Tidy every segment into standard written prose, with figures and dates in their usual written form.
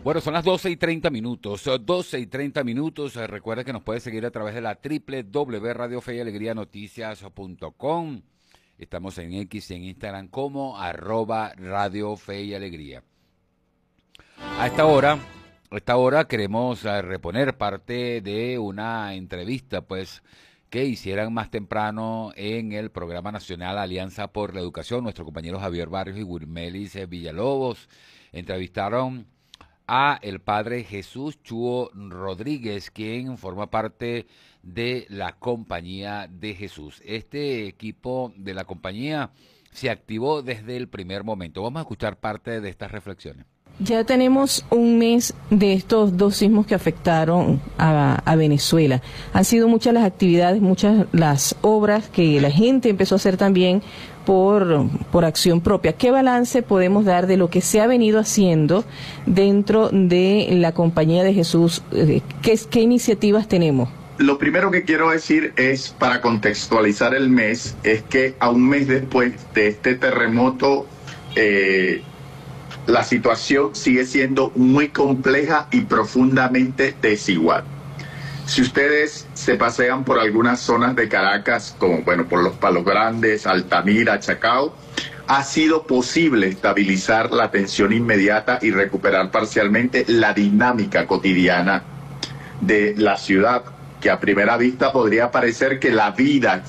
Bueno, son las 12:30. 12:30. Recuerda que nos puede seguir a través de la www.radiofeyalegrianoticias.com. Estamos en X y en Instagram como @Radio Fe y Alegría. A esta hora queremos reponer parte de una entrevista, pues, que hicieran más temprano en el Programa Nacional Alianza por la Educación. Nuestro compañero Javier Barrios y Wilmelis Villalobos entrevistaron a el padre Jesús Chuo Rodríguez, quien forma parte de la Compañía de Jesús. Este equipo de la compañía se activó desde el primer momento. Vamos a escuchar parte de estas reflexiones. Ya tenemos un mes de estos dos sismos que afectaron a Venezuela. Han sido muchas las actividades, muchas las obras que la gente empezó a hacer también por acción propia. ¿Qué balance podemos dar de lo que se ha venido haciendo dentro de la Compañía de Jesús? ¿Qué iniciativas tenemos? Lo primero que quiero decir es, para contextualizar el mes, es que a un mes después de este terremoto, la situación sigue siendo muy compleja y profundamente desigual. Si ustedes se pasean por algunas zonas de Caracas, como por los Palos Grandes, Altamira, Chacao, ha sido posible estabilizar la atención inmediata y recuperar parcialmente la dinámica cotidiana de la ciudad, que a primera vista podría parecer que la vida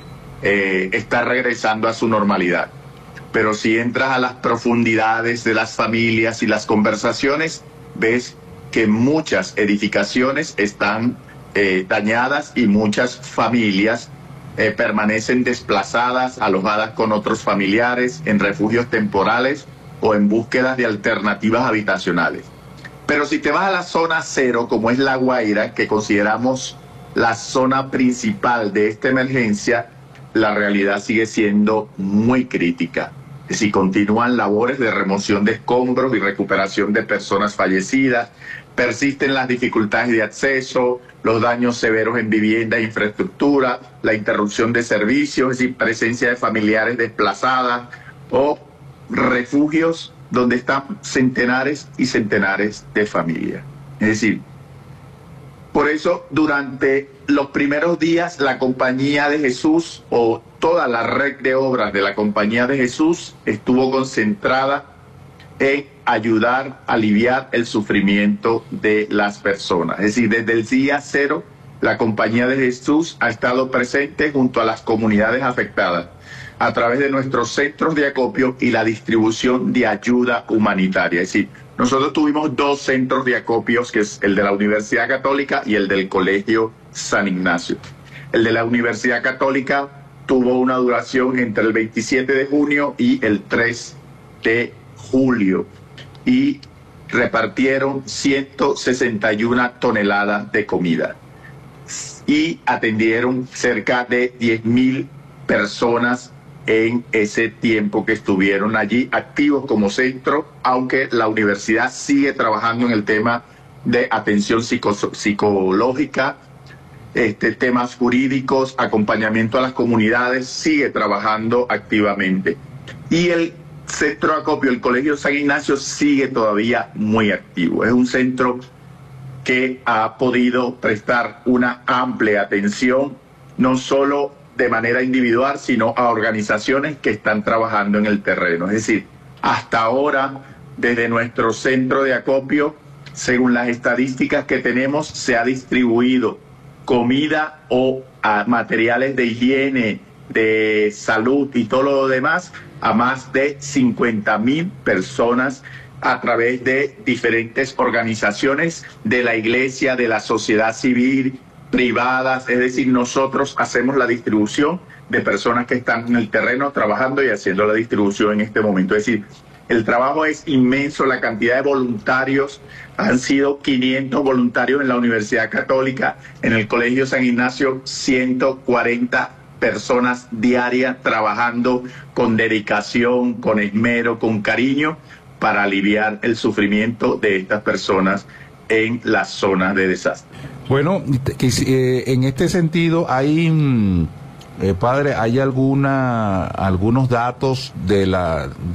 está regresando a su normalidad. Pero si entras a las profundidades de las familias y las conversaciones, ves que muchas edificaciones están dañadas y muchas familias permanecen desplazadas, alojadas con otros familiares, en refugios temporales o en búsquedas de alternativas habitacionales. Pero si te vas a la zona cero, como es La Guaira, que consideramos la zona principal de esta emergencia, la realidad sigue siendo muy crítica. Es decir, continúan labores de remoción de escombros y recuperación de personas fallecidas, persisten las dificultades de acceso, los daños severos en vivienda e infraestructura, la interrupción de servicios, es decir, presencia de familiares desplazadas o refugios donde están centenares y centenares de familias. Es decir, por eso, durante los primeros días, la Compañía de Jesús, o toda la red de obras de la Compañía de Jesús, estuvo concentrada en ayudar a aliviar el sufrimiento de las personas. Es decir, desde el día cero, la Compañía de Jesús ha estado presente junto a las comunidades afectadas a través de nuestros centros de acopio y la distribución de ayuda humanitaria. Es decir, nosotros tuvimos dos centros de acopios, que es el de la Universidad Católica y el del Colegio San Ignacio. El de la Universidad Católica tuvo una duración entre el 27 de junio y el 3 de julio y repartieron 161 toneladas de comida y atendieron cerca de 10.000 personas en ese tiempo que estuvieron allí activos como centro, aunque la universidad sigue trabajando en el tema de atención psicológica, temas jurídicos, acompañamiento a las comunidades, sigue trabajando activamente. Y el centro de acopio, el Colegio San Ignacio, sigue todavía muy activo. Es un centro que ha podido prestar una amplia atención, no solo de manera individual, sino a organizaciones que están trabajando en el terreno. Es decir, hasta ahora, desde nuestro centro de acopio, según las estadísticas que tenemos, se ha distribuido comida o materiales de higiene, de salud y todo lo demás a más de 50.000 personas a través de diferentes organizaciones de la iglesia, de la sociedad civil, privadas. Es decir, nosotros hacemos la distribución de personas que están en el terreno trabajando y haciendo la distribución en este momento. Es decir, el trabajo es inmenso, la cantidad de voluntarios, han sido 500 voluntarios en la Universidad Católica, en el Colegio San Ignacio 140 personas diarias trabajando con dedicación, con esmero, con cariño para aliviar el sufrimiento de estas personas en las zonas de desastre. Bueno, en este sentido hay, padre, hay algunos datos de